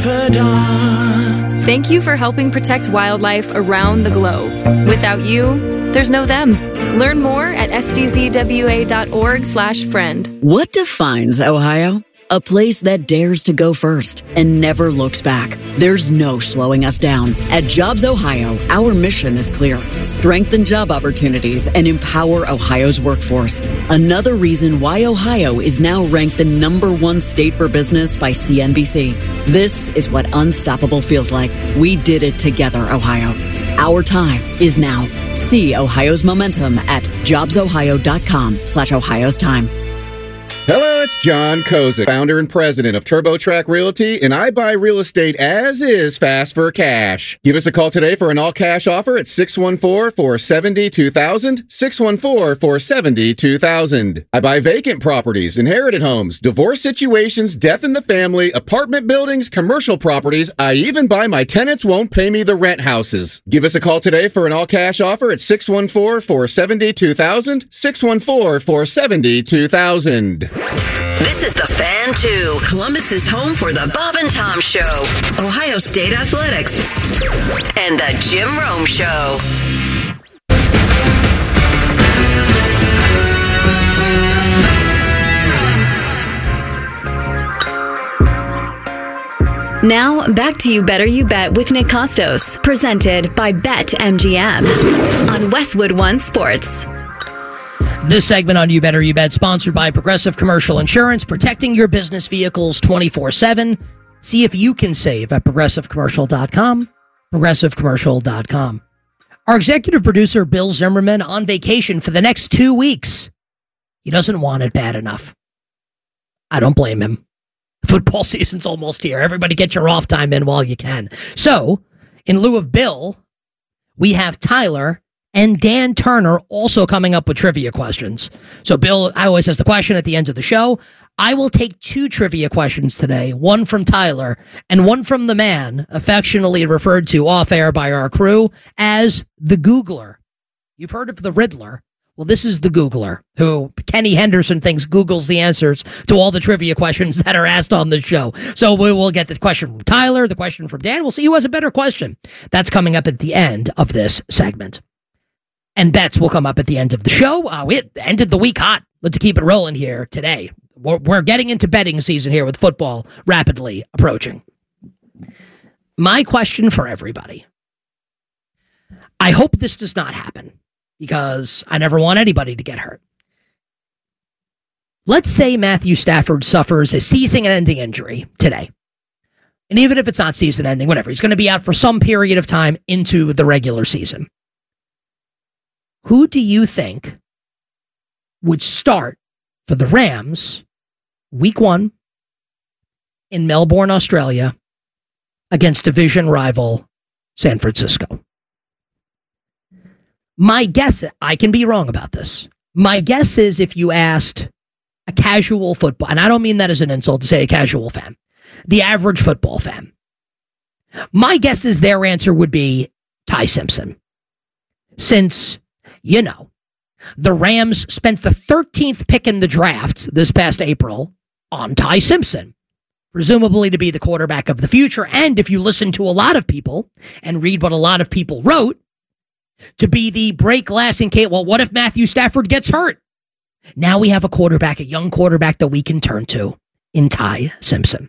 confidant. Thank you for helping protect wildlife around the globe. Without you, there's no them. Learn more at sdzwa.org/friend. What defines Ohio? A place that dares to go first and never looks back. There's no slowing us down. At Jobs Ohio, our mission is clear. Strengthen job opportunities and empower Ohio's workforce. Another reason why Ohio is now ranked the #1 state for business by CNBC. This is what unstoppable feels like. We did it together, Ohio. Our time is now. See Ohio's momentum at jobsohio.com/Ohio's time. Hello, it's John Kozik, founder and president of TurboTrack Realty, and I buy real estate as is, fast for cash. Give us a call today for an all-cash offer at 614-470-2000, 614-470-2000. I buy vacant properties, inherited homes, divorce situations, death in the family, apartment buildings, commercial properties. I even buy my tenants won't pay me the rent houses. Give us a call today for an all-cash offer at 614-470-2000, 614-470-2000. This is The Fan 2, Columbus's home for the Bob and Tom Show, Ohio State Athletics, and the Jim Rome Show. Now, back to You Better You Bet with Nick Costos, presented by BetMGM on Westwood One Sports. This segment on You Better You Bet, sponsored by Progressive Commercial Insurance, protecting your business vehicles 24/7. See if you can save at progressivecommercial.com, progressivecommercial.com. Our executive producer, Bill Zimmerman, on vacation for the next 2 weeks. He doesn't want it bad enough. I don't blame him. Football season's almost here. Everybody get your off time in while you can. So, in lieu of Bill, we have Tyler and Dan Turner also coming up with trivia questions. So Bill always has the question at the end of the show. I will take 2 trivia questions today, one from Tyler and one from the man affectionately referred to off air by our crew as the Googler. You've heard of the Riddler. Well, this is the Googler, who Kenny Henderson thinks Googles the answers to all the trivia questions that are asked on the show. So we will get the question from Tyler, the question from Dan. We'll see who has a better question. That's coming up at the end of this segment. And bets will come up at the end of the show. We ended the week hot. Let's keep it rolling here today. We're getting into betting season here with football rapidly approaching. My question for everybody. I hope this does not happen because I never want anybody to get hurt. Let's say Matthew Stafford suffers a season-ending injury today. And even if it's not season-ending, whatever, he's going to be out for some period of time into the regular season. Who do you think would start for the Rams week 1 in Melbourne, Australia against division rival San Francisco? My guess, I can be wrong about this. My guess is if you asked a casual football, and I don't mean that as an insult to say a casual fan, the average football fan, my guess is their answer would be Ty Simpson. Since, you know, the Rams spent the 13th pick in the draft this past April on Ty Simpson, presumably to be the quarterback of the future. And if you listen to a lot of people and read what a lot of people wrote, to be the break glass in case, well, what if Matthew Stafford gets hurt? Now we have a quarterback, a young quarterback that we can turn to in Ty Simpson.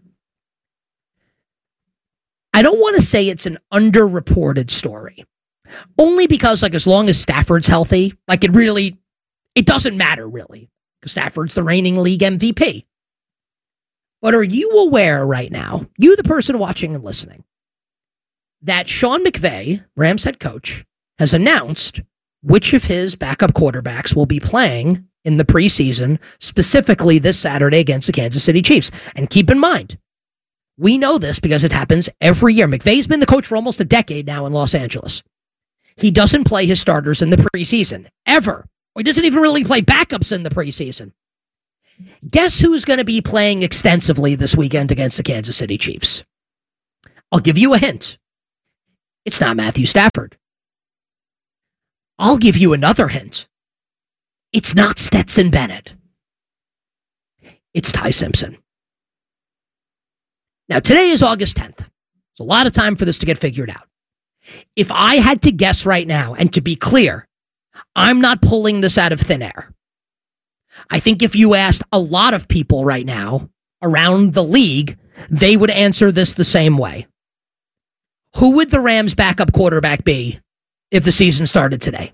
I don't want to say it's an underreported story. Only because, like, as long as Stafford's healthy, like, it doesn't matter, really, because Stafford's the reigning league MVP. But are you aware right now, you the person watching and listening, that Sean McVay, Rams head coach, has announced which of his backup quarterbacks will be playing in the preseason, specifically this Saturday against the Kansas City Chiefs? And keep in mind, we know this because it happens every year. McVay's been the coach for almost a decade now in Los Angeles. He doesn't play his starters in the preseason, ever. Or he doesn't even really play backups in the preseason. Guess who's going to be playing extensively this weekend against the Kansas City Chiefs? I'll give you a hint. It's not Matthew Stafford. I'll give you another hint. It's not Stetson Bennett. It's Ty Simpson. Now, today is August 10th. There's a lot of time for this to get figured out. If I had to guess right now, and to be clear, I'm not pulling this out of thin air. I think if you asked a lot of people right now around the league, they would answer this the same way. Who would the Rams' backup quarterback be if the season started today?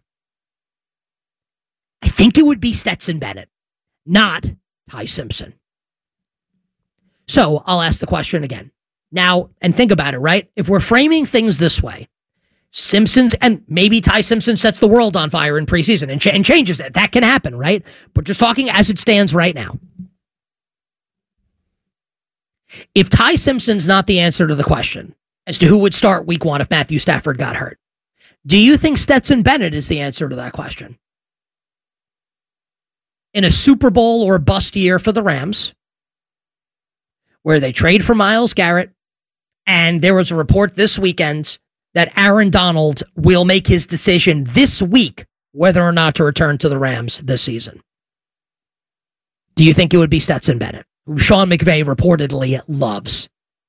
I think it would be Stetson Bennett, not Ty Simpson. So I'll ask the question again. Now, and think about it, right? If we're framing things this way, Simpson's, and maybe Ty Simpson sets the world on fire in preseason and changes it. That can happen, right? But just talking as it stands right now. If Ty Simpson's not the answer to the question as to who would start week 1 if Matthew Stafford got hurt, do you think Stetson Bennett is the answer to that question? In a Super Bowl or bust year for the Rams, where they trade for Myles Garrett, and there was a report this weekend that Aaron Donald will make his decision this week whether or not to return to the Rams this season. Do you think it would be Stetson Bennett, who Sean McVay reportedly loves?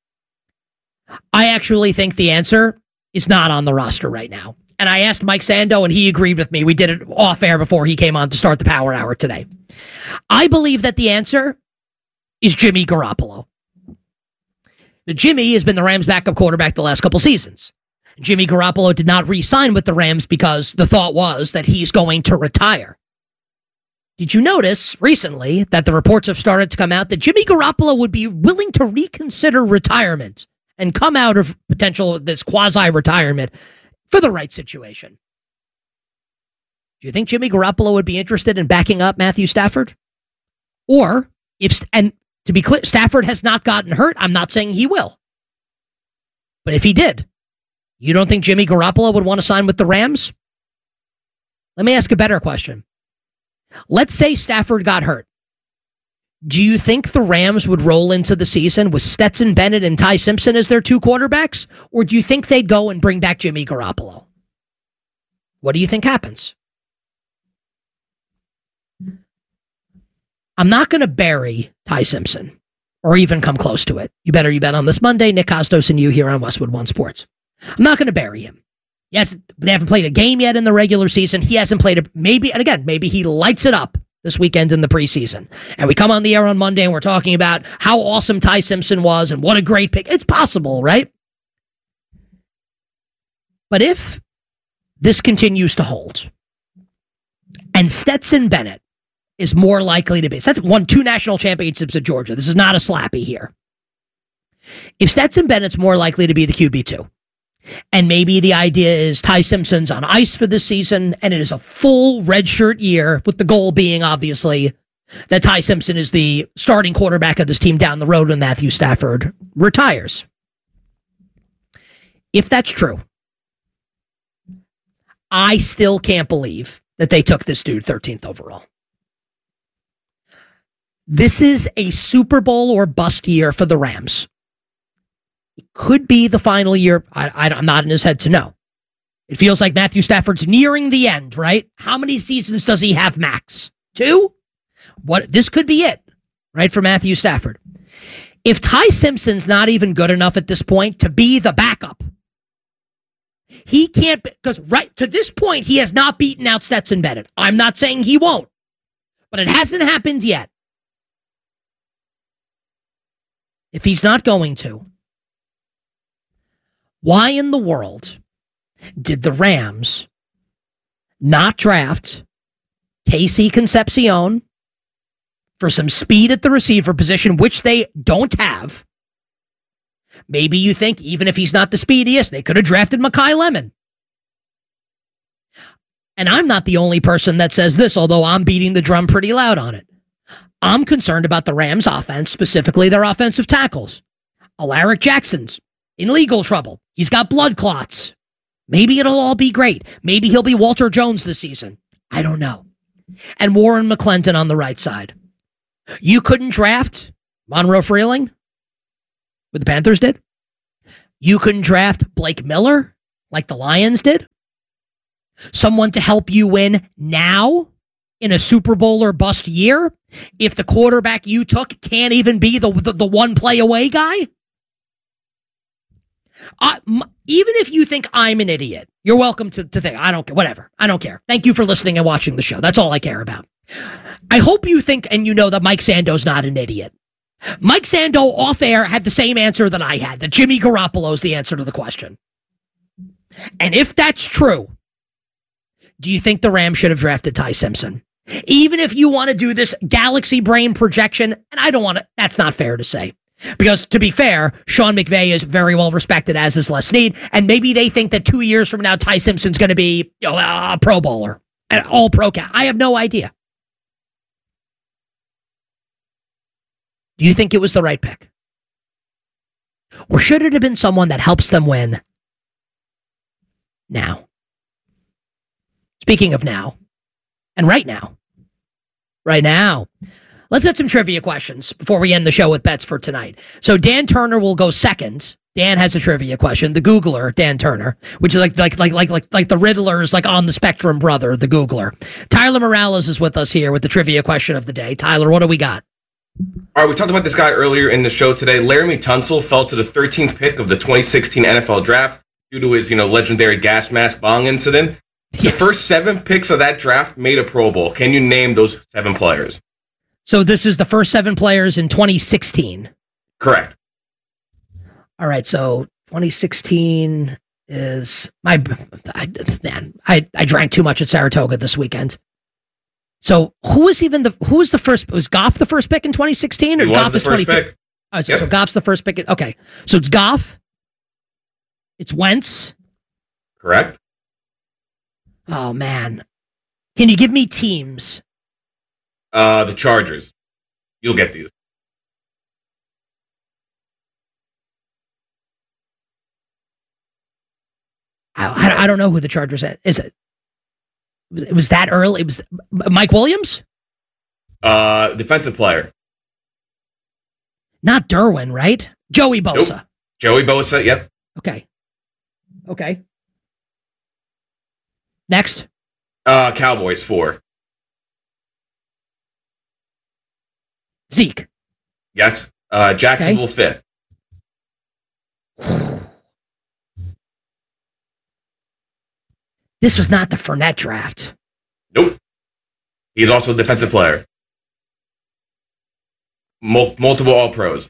I actually think the answer is not on the roster right now. And I asked Mike Sando, and he agreed with me. We did it off air before he came on to start the Power Hour today. I believe that the answer is Jimmy Garoppolo. Now, Jimmy has been the Rams' backup quarterback the last couple seasons. Jimmy Garoppolo did not re-sign with the Rams because the thought was that he's going to retire. Did you notice recently that the reports have started to come out that Jimmy Garoppolo would be willing to reconsider retirement and come out of potential this quasi-retirement for the right situation? Do you think Jimmy Garoppolo would be interested in backing up Matthew Stafford? Or, and to be clear, Stafford has not gotten hurt. I'm not saying he will. But if he did, you don't think Jimmy Garoppolo would want to sign with the Rams? Let me ask a better question. Let's say Stafford got hurt. Do you think the Rams would roll into the season with Stetson Bennett and Ty Simpson as their 2 quarterbacks? Or do you think they'd go and bring back Jimmy Garoppolo? What do you think happens? I'm not going to bury Ty Simpson or even come close to it. You bet on this Monday. Nick Costos and you here on Westwood One Sports. I'm not going to bury him. Yes, they haven't played a game yet in the regular season. He hasn't played maybe he lights it up this weekend in the preseason. And we come on the air on Monday and we're talking about how awesome Ty Simpson was and what a great pick. It's possible, right? But if this continues to hold and Stetson Bennett is more likely to be, Stetson won 2 national championships at Georgia. This is not a slappy here. If Stetson Bennett's more likely to be the QB2, and maybe the idea is Ty Simpson's on ice for this season, and it is a full redshirt year, with the goal being, obviously, that Ty Simpson is the starting quarterback of this team down the road when Matthew Stafford retires. If that's true, I still can't believe that they took this dude 13th overall. This is a Super Bowl or bust year for the Rams. It could be the final year. I'm not in his head to know. It feels like Matthew Stafford's nearing the end, right? How many seasons does he have max? 2? This could be it, right, for Matthew Stafford. If Ty Simpson's not even good enough at this point to be the backup, he can't, because right to this point, he has not beaten out Stetson Bennett. I'm not saying he won't, but it hasn't happened yet. If he's not going to, why in the world did the Rams not draft Casey Concepcion for some speed at the receiver position, which they don't have? Maybe you think even if he's not the speediest, they could have drafted Mekhi Lemon. And I'm not the only person that says this, although I'm beating the drum pretty loud on it. I'm concerned about the Rams' offense, specifically their offensive tackles. Alaric Jackson's in legal trouble. He's got blood clots. Maybe it'll all be great. Maybe he'll be Walter Jones this season. I don't know. And Warren McClendon on the right side. You couldn't draft Monroe Freeling, what the Panthers did. You couldn't draft Blake Miller like the Lions did. Someone to help you win now in a Super Bowl or bust year if the quarterback you took can't even be the one play away guy. Even if you think I'm an idiot, you're welcome to think, I don't care, whatever. I don't care. Thank you for listening and watching the show. That's all I care about. I hope you think and you know that Mike Sando's not an idiot. Mike Sando off air had the same answer that I had, that Jimmy Garoppolo is the answer to the question. And if that's true, do you think the Rams should have drafted Ty Simpson? Even if you want to do this galaxy brain projection, and I don't want to, that's not fair to say. Because to be fair, Sean McVay is very well respected, as is Les Snead, and maybe they think that 2 years from now, Ty Simpson's going to be a Pro Bowler, an all-pro cat. I have no idea. Do you think it was the right pick? Or should it have been someone that helps them win now? Speaking of now, and right now, let's get some trivia questions before we end the show with bets for tonight. So Dan Turner will go second. Dan has a trivia question. The Googler, Dan Turner, which is like the Riddler's like on the spectrum brother, the Googler. Tyler Morales is with us here with the trivia question of the day. Tyler, what do we got? All right, we talked about this guy earlier in the show today. Laramie Tunsil fell to the 13th pick of the 2016 NFL Draft due to his, legendary gas mask bong incident. The first 7 picks of that draft made a Pro Bowl. Can you name those 7 players? So this is the first 7 players in 2016. Correct. All right, so 2016 is I drank too much at Saratoga this weekend. So who was the first? Was Goff the first pick in 2016, or Goff is 25th? Oh, so Goff's the first pick. Okay, so it's Goff. It's Wentz. Correct. Oh man, can you give me teams? The Chargers. You'll get these. I don't know who the Chargers is. It was that early. It was Mike Williams? Defensive player. Not Derwin, right? Joey Bosa. Nope. Joey Bosa, yep. Okay. Next. Cowboys, 4. Zeke. Yes. Jacksonville, 5th. This was not the Fournette draft. Nope. He's also a defensive player. Multiple All-Pros.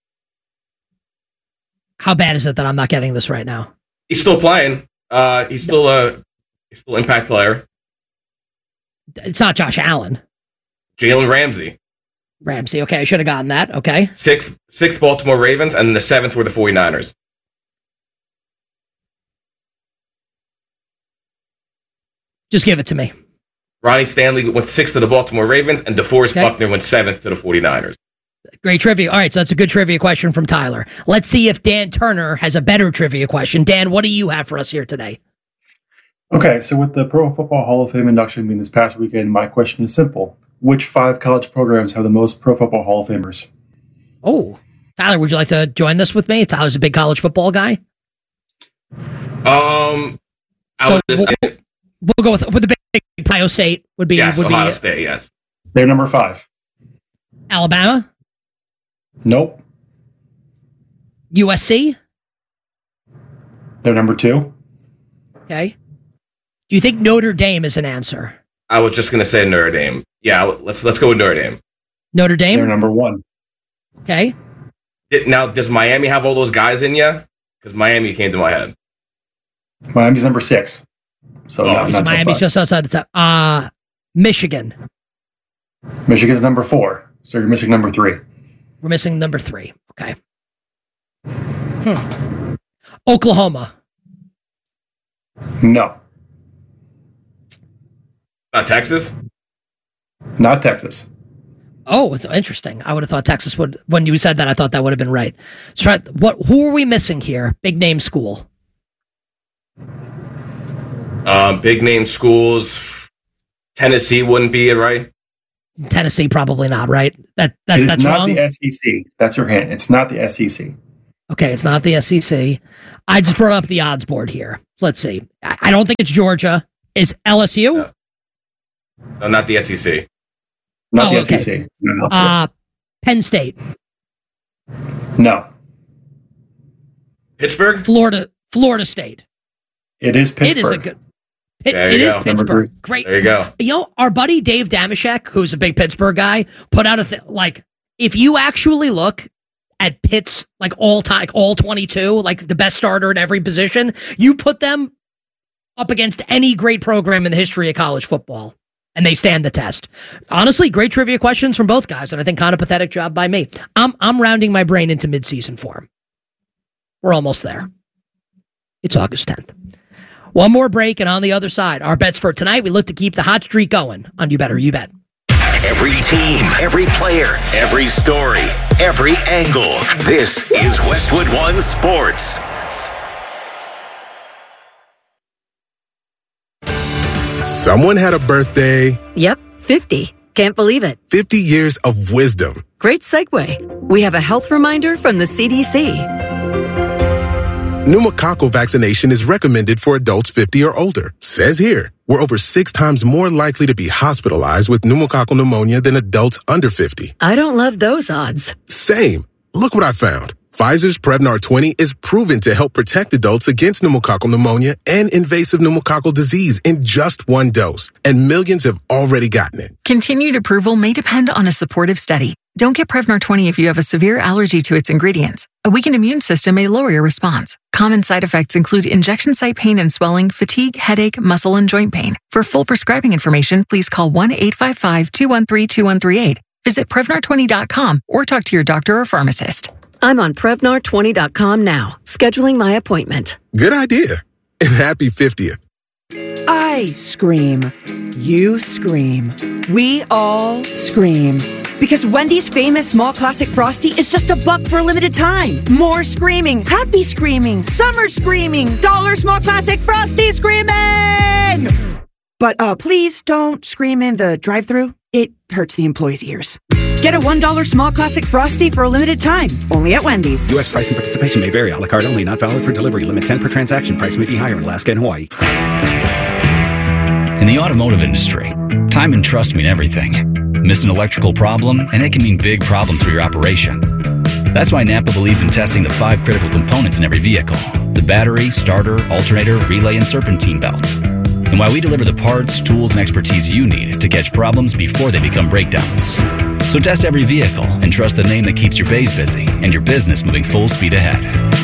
How bad is it that I'm not getting this right now? He's still playing. He's still an impact player. It's not Josh Allen. Jalen Ramsey. Ramsey. Okay, I should have gotten that. Okay. 6 Baltimore Ravens, and the 7th were the 49ers. Just give it to me. Ronnie Stanley went 6th to the Baltimore Ravens, and DeForest Buckner went 7th to the 49ers. Great trivia. All right, so that's a good trivia question from Tyler. Let's see if Dan Turner has a better trivia question. Dan, what do you have for us here today? Okay, so with the Pro Football Hall of Fame induction being this past weekend, my question is simple. Which 5 college programs have the most Pro Football Hall of Famers? Oh, Tyler, would you like to join this with me? Tyler's a big college football guy. We'll go with the big Ohio State would be. Yes, Ohio State, yes. They're number 5. Alabama? Nope. USC? They're number 2. Okay. Do you think Notre Dame is an answer? I was just going to say Notre Dame. Yeah, let's go with Notre Dame. Notre Dame? They're number 1. Okay. Now, does Miami have all those guys in you? Because Miami came to my head. Miami's number 6. So Miami's just outside the top. Michigan. Michigan's number 4. So you're missing number 3. We're missing number 3. Okay. Oklahoma. No. Not Texas? Not Texas. Oh, it's interesting. I would have thought Texas would. When you said that, I thought that would have been right. So, who are we missing here? Big name school. Big name schools. Tennessee wouldn't be it, right? Tennessee probably not, right? That's not wrong. The SEC. That's your hint. It's not the SEC. Okay, it's not the SEC. I just brought up the odds board here. Let's see. I don't think it's Georgia. Is LSU? No, not the SEC. Not the SEC. Penn State. No. Pittsburgh? Florida State. It is Pittsburgh. It is a good. It is go. Pittsburgh. Great. There you go. You know, our buddy Dave Damashek, who's a big Pittsburgh guy, put out if you actually look at Pitt's all time, all 22, like the best starter at every position, you put them up against any great program in the history of college football, and they stand the test. Honestly, great trivia questions from both guys, and I think kind of pathetic job by me. I'm rounding my brain into midseason form. We're almost there. It's August 10th. One more break, and on the other side, our bets for tonight, we look to keep the hot streak going on You Better You Bet. Every team, every player, every story, every angle. This is Westwood One Sports. Someone had a birthday. Yep, 50. Can't believe it. 50 years of wisdom. Great segue. We have a health reminder from the CDC. Pneumococcal vaccination is recommended for adults 50 or older. Says here, we're over 6 times more likely to be hospitalized with pneumococcal pneumonia than adults under 50. I don't love those odds. Same. Look what I found. Pfizer's Prevnar 20 is proven to help protect adults against pneumococcal pneumonia and invasive pneumococcal disease in just 1 dose. And millions have already gotten it. Continued approval may depend on a supportive study. Don't get Prevnar 20 if you have a severe allergy to its ingredients. A weakened immune system may lower your response. Common side effects include injection site pain and swelling, fatigue, headache, muscle, and joint pain. For full prescribing information, please call 1-855-213-2138. Visit Prevnar20.com or talk to your doctor or pharmacist. I'm on Prevnar20.com now, scheduling my appointment. Good idea. And happy 50th. I scream. You scream. We all scream. Because Wendy's famous small classic Frosty is just $1 for a limited time. More screaming, happy screaming, summer screaming, dollar small classic Frosty screaming! But please don't scream in the drive-thru. It hurts the employees' ears. Get a $1 small classic Frosty for a limited time, only at Wendy's. U.S. price and participation may vary. A la carte only, not valid for delivery. Limit 10 per transaction. Price may be higher in Alaska and Hawaii. In the automotive industry, time and trust mean everything. Miss an electrical problem, and it can mean big problems for your operation. That's why Napa believes in testing the 5 critical components in every vehicle: the battery, starter, alternator, relay, and serpentine belt. And why we deliver the parts, tools, and expertise you need to catch problems before they become breakdowns. So test every vehicle and trust the name that keeps your bays busy and your business moving full speed ahead.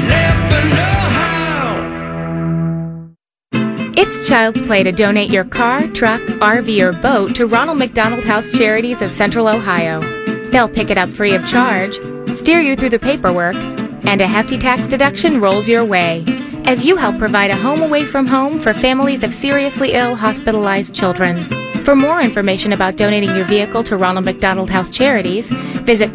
It's child's play to donate your car, truck, RV, or boat to Ronald McDonald House Charities of Central Ohio. They'll pick it up free of charge, steer you through the paperwork, and a hefty tax deduction rolls your way as you help provide a home away from home for families of seriously ill, hospitalized children. For more information about donating your vehicle to Ronald McDonald House Charities, visit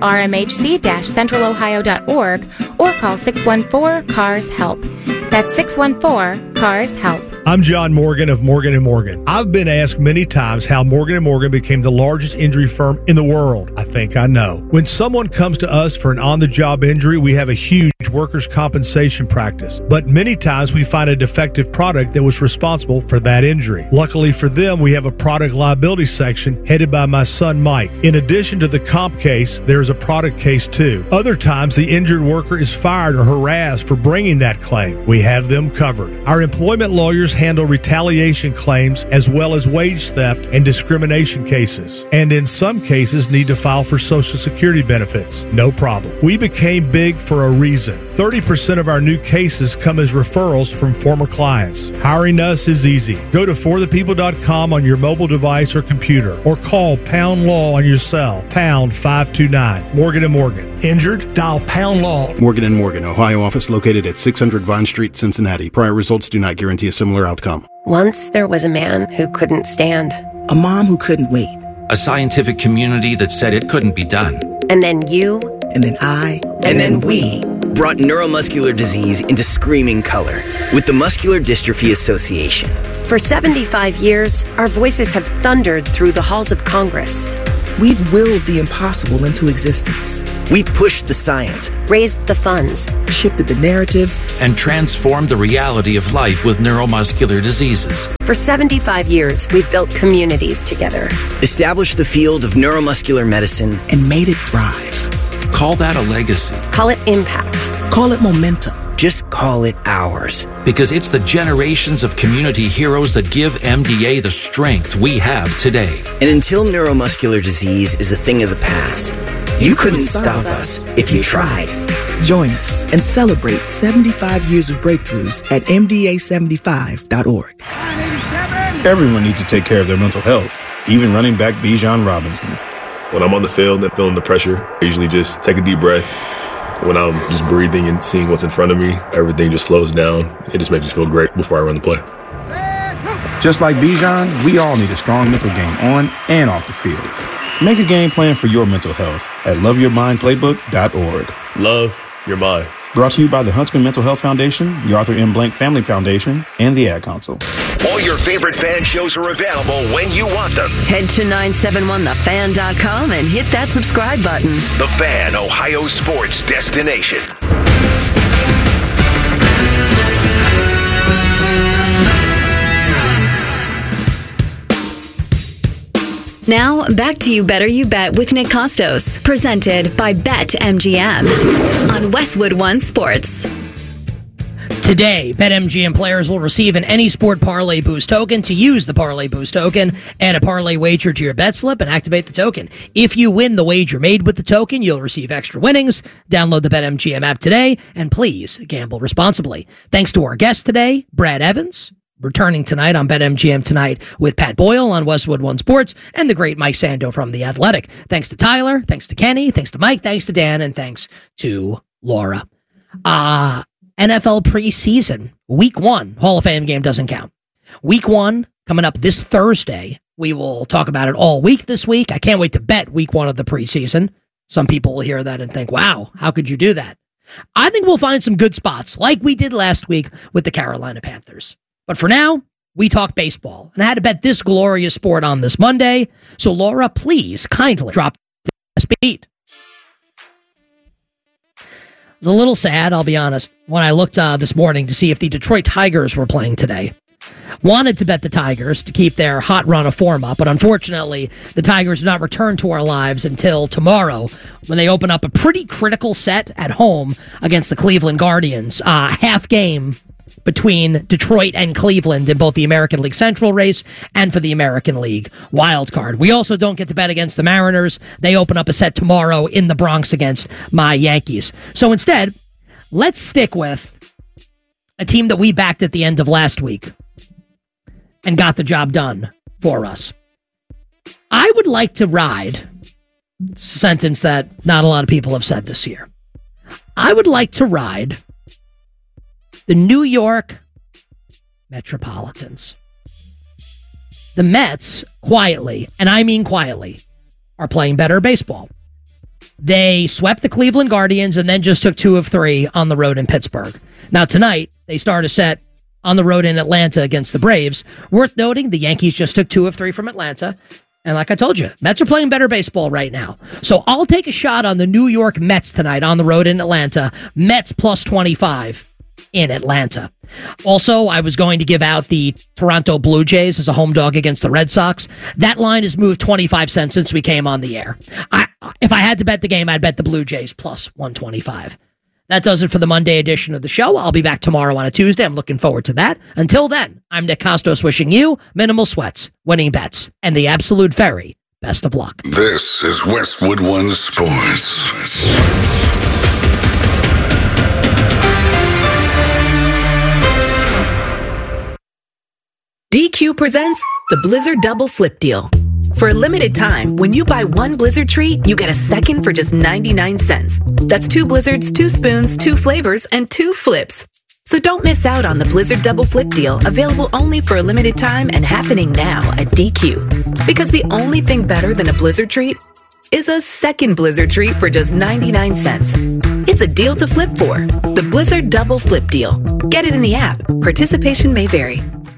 rmhc-centralohio.org or call 614-CARS-HELP. That's 614-CARS-HELP. I'm John Morgan of Morgan & Morgan. I've been asked many times how Morgan & Morgan became the largest injury firm in the world. I think I know. When someone comes to us for an on-the-job injury, we have a huge workers' compensation practice. But many times we find a defective product that was responsible for that injury. Luckily for them, we have a product liability section headed by my son Mike. In addition to the comp case, there is a product case too. Other times, the injured worker is fired or harassed for bringing that claim. We have them covered. Our employment lawyers handle retaliation claims as well as wage theft and discrimination cases, and in some cases need to file for Social Security benefits. No problem. We became big for a reason. 30% of our new cases come as referrals from former clients. Hiring us is easy. Go to forthepeople.com on your mobile device or computer, or call Pound Law on your cell, pound 529. Morgan & Morgan. Injured? Dial Pound Law. Morgan & Morgan, Ohio office located at 600 Vine Street, Cincinnati. Prior results do not guarantee a similar outcome. Once there was a man who couldn't stand. A mom who couldn't wait. A scientific community that said it couldn't be done. And then you. And then I. And then we. Brought neuromuscular disease into screaming color with the Muscular Dystrophy Association. For 75 years, our voices have thundered through the halls of Congress. We've willed the impossible into existence. We've pushed the science, raised the funds, shifted the narrative, and transformed the reality of life with neuromuscular diseases. For 75 years, we've built communities together. Established the field of neuromuscular medicine, and made it thrive. Call that a legacy. Call it impact. Call it momentum. just call it ours. Because it's the generations of community heroes that give MDA the strength we have today. And until neuromuscular disease is a thing of the past, you couldn't stop us if you tried. Join us and celebrate 75 years of breakthroughs at MDA75.org. Everyone needs to take care of their mental health, even running back Bijan Robinson. When I'm on the field and feeling the pressure, I usually just take a deep breath. When I'm just breathing and seeing what's in front of me, everything just slows down. It just makes me feel great before I run the play. Just like Bijan, we all need a strong mental game on and off the field. Make a game plan for your mental health at loveyourmindplaybook.org. Love your mind. Brought to you by the Huntsman Mental Health Foundation, the Arthur M. Blank Family Foundation, and the Ad Council. All your favorite fan shows are available when you want them. Head to 971thefan.com and hit that subscribe button. The Fan, Ohio sports destination. Now, back to You Better You Bet with Nick Costos, presented by BetMGM on Westwood One Sports. Today, BetMGM players will receive an Any Sport Parlay Boost token. To use the Parlay Boost token, add a parlay wager to your bet slip and activate the token. If you win the wager made with the token, you'll receive extra winnings. Download the BetMGM app today, and please gamble responsibly. Thanks to our guest today, Brad Evans, returning tonight on BetMGM Tonight with Pat Boyle on Westwood One Sports, and the great Mike Sando from The Athletic. Thanks to Tyler, thanks to Kenny, thanks to Mike, thanks to Dan, and thanks to Laura. NFL preseason, week 1, Hall of Fame game doesn't count. Week 1, coming up this Thursday. We will talk about it all week this week. I can't wait to bet week 1 of the preseason. Some people will hear that and think, wow, how could you do that? I think we'll find some good spots like we did last week with the Carolina Panthers. But for now, we talk baseball. And I had to bet this glorious sport on this Monday. So Laura, please kindly drop the beat. It was a little sad, I'll be honest, when I looked this morning to see if the Detroit Tigers were playing today. Wanted to bet the Tigers to keep their hot run of form up, but unfortunately, the Tigers do not return to our lives until tomorrow when they open up a pretty critical set at home against the Cleveland Guardians. Half game between Detroit and Cleveland in both the American League Central race and for the American League wild card. We also don't get to bet against the Mariners. They open up a set tomorrow in the Bronx against my Yankees. So instead, let's stick with a team that we backed at the end of last week and got the job done for us. I would like to ride, a sentence that not a lot of people have said this year. I would like to ride the New York Metropolitans. The Mets, quietly, and I mean quietly, are playing better baseball. They swept the Cleveland Guardians and then just took 2 of 3 on the road in Pittsburgh. Now tonight, they start a set on the road in Atlanta against the Braves. Worth noting, the Yankees just took 2 of 3 from Atlanta. And like I told you, Mets are playing better baseball right now. So I'll take a shot on the New York Mets tonight on the road in Atlanta. Mets plus 25. In Atlanta. Also, I was going to give out the Toronto Blue Jays as a home dog against the Red Sox. That line has moved 25 cents since we came on the air. If I had to bet the game, I'd bet the Blue Jays plus 125. That does it for the Monday edition of the show. I'll be back tomorrow on a Tuesday. I'm looking forward to that. Until then, I'm Nick Costos wishing you minimal sweats, winning bets, and the absolute very best of luck. This is Westwood One Sports. DQ presents the Blizzard Double Flip Deal. For a limited time, when you buy 1 Blizzard treat, you get a second for just 99 cents. That's 2 Blizzards, 2 spoons, 2 flavors, and 2 flips. So don't miss out on the Blizzard Double Flip Deal, available only for a limited time and happening now at DQ. Because the only thing better than a Blizzard treat is a second Blizzard treat for just 99 cents. It's a deal to flip for. The Blizzard Double Flip Deal. Get it in the app. Participation may vary.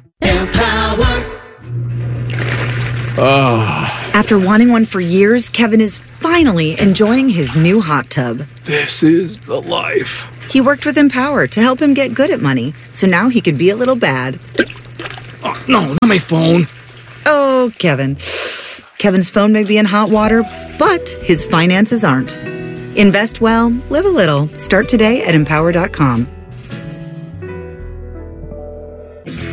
After wanting one for years, Kevin is finally enjoying his new hot tub. This is the life. He worked with Empower to help him get good at money, so now he can be a little bad. Oh, no, not my phone. Oh, Kevin. Kevin's phone may be in hot water, but his finances aren't. Invest well, live a little. Start today at Empower.com.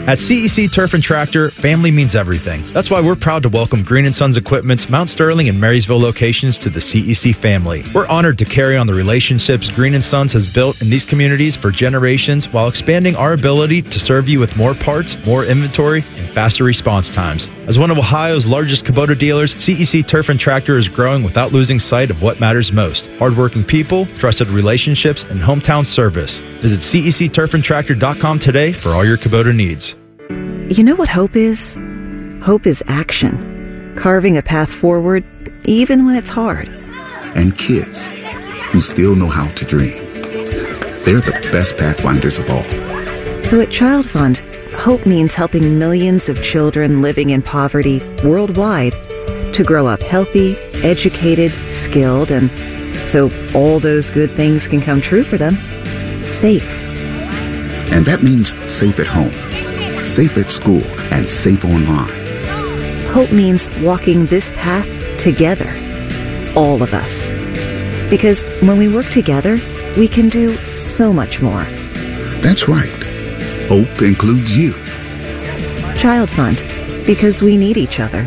At CEC Turf and Tractor, family means everything. That's why we're proud to welcome Green & Sons Equipment's Mount Sterling and Marysville locations to the CEC family. We're honored to carry on the relationships Green & Sons has built in these communities for generations while expanding our ability to serve you with more parts, more inventory, and faster response times. As one of Ohio's largest Kubota dealers, CEC Turf and Tractor is growing without losing sight of what matters most: hardworking people, trusted relationships, and hometown service. Visit CECTurfandTractor.com today for all your Kubota needs. You know what hope is? Hope is action. Carving a path forward, even when it's hard. And kids who still know how to dream. They're the best pathfinders of all. So at Child Fund, hope means helping millions of children living in poverty worldwide to grow up healthy, educated, skilled, and so all those good things can come true for them. Safe. And that means safe at home, safe at school, and safe online. Hope means walking this path together, all of us. Because when we work together, we can do so much more. That's right. Hope includes you. Child Fund, because we need each other.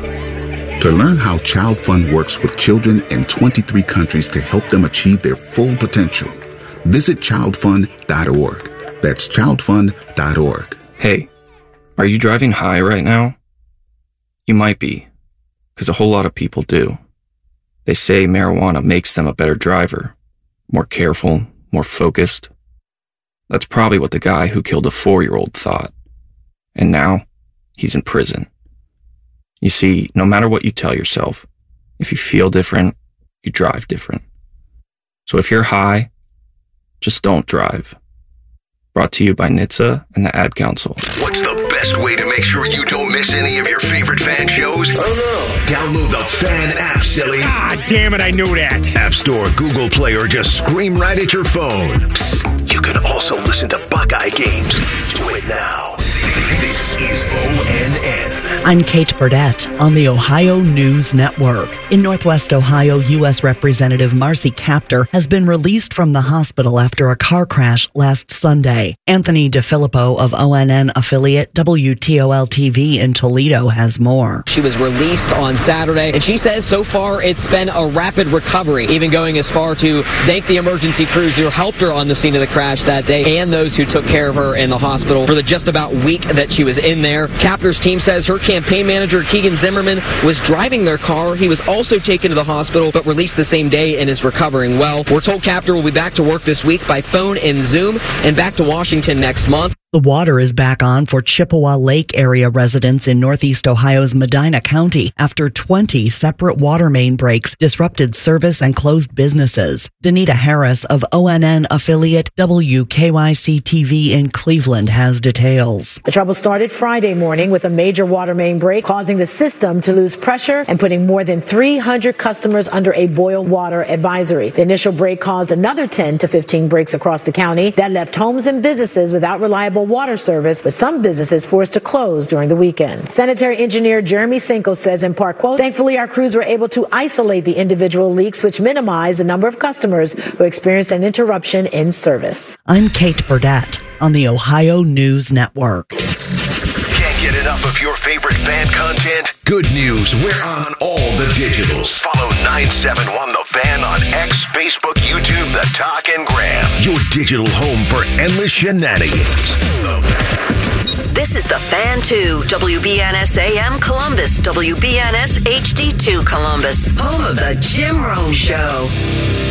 To learn how Child Fund works with children in 23 countries to help them achieve their full potential, visit childfund.org. That's childfund.org. Hey, are you driving high right now? You might be, because a whole lot of people do. They say marijuana makes them a better driver, more careful, more focused. That's probably what the guy who killed a 4-year-old thought. And now, he's in prison. You see, no matter what you tell yourself, if you feel different, you drive different. So if you're high, just don't drive. Brought to you by NHTSA and the Ad Council. What's the best way to make sure you don't miss any of your favorite fan shows? Oh no! Download the Fan app, silly. Ah, damn it, I knew that. App Store, Google Play, or just scream right at your phone. Psst, you can also listen to Buckeye games. Do it now. This is ONN. I'm Kate Burdett on the Ohio News Network. In Northwest Ohio, U.S. Representative Marcy Kaptur has been released from the hospital after a car crash last Sunday. Anthony DeFilippo of ONN affiliate WTOL-TV in Toledo has more. She was released on Saturday, and she says so far it's been a rapid recovery, even going as far to thank the emergency crews who helped her on the scene of the crash that day and those who took care of her in the hospital for the just about week that she was in there. Kaptur's team says her campaign manager, Keegan Zimmerman, was driving their car. He was also taken to the hospital, but released the same day and is recovering well. We're told Kaptur will be back to work this week by phone and Zoom and back to Washington next month. The water is back on for Chippewa Lake area residents in northeast Ohio's Medina County after 20 separate water main breaks disrupted service and closed businesses. Danita Harris of ONN affiliate WKYC-TV in Cleveland has details. The trouble started Friday morning with a major water main break, causing the system to lose pressure and putting more than 300 customers under a boil water advisory. The initial break caused another 10 to 15 breaks across the county that left homes and businesses without reliable water service, with some businesses forced to close during the weekend. Sanitary engineer Jeremy Cinco says in part, quote, "Thankfully, our crews were able to isolate the individual leaks, which minimized the number of customers who experienced an interruption in service." I'm Kate Burdett on the Ohio News Network. Can't get enough of your favorite fan content? Good news, we're on all the digitals. Follow 971 The Fan on X, Facebook, YouTube, The Talk, and Gram. Your digital home for endless shenanigans. This is The Fan 2, WBNS AM Columbus, WBNS HD2 Columbus, home of The Jim Rome Show.